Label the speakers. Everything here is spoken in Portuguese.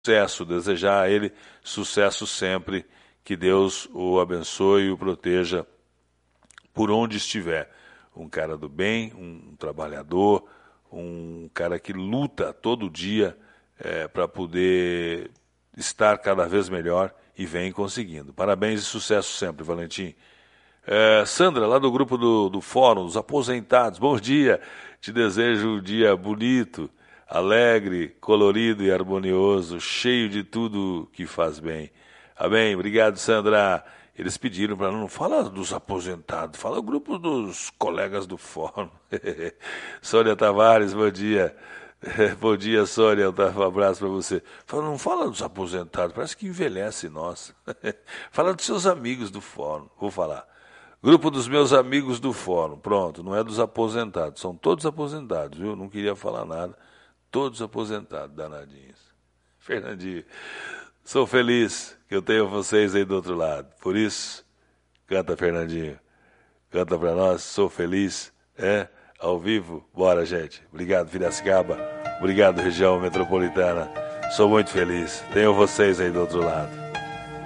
Speaker 1: sucesso, desejar a ele sucesso sempre, que Deus o abençoe e o proteja por onde estiver. Um cara do bem, um trabalhador, um cara que luta todo dia para poder estar cada vez melhor e vem conseguindo. Parabéns e sucesso sempre, Valentim. Sandra, lá do grupo do Fórum dos Aposentados, bom dia. Te desejo um dia bonito, alegre, colorido e harmonioso, cheio de tudo que faz bem. Amém? Obrigado, Sandra. Eles pediram para não falar dos aposentados, fala o grupo dos colegas do Fórum. Sônia Tavares, bom dia. Bom dia, Sônia, um abraço para você. Não fala dos aposentados, parece que envelhece nós. Fala dos seus amigos do Fórum, vou falar. Grupo dos meus amigos do Fórum, pronto, não é dos aposentados, são todos aposentados, viu? Não queria falar nada, todos aposentados, danadinhos. Fernandinho, sou feliz que eu tenho vocês aí do outro lado, por isso, canta, Fernandinho, canta pra nós, sou feliz, ao vivo, bora, gente. Obrigado, Piracicaba, obrigado, região metropolitana, sou muito feliz, tenho vocês aí do outro lado.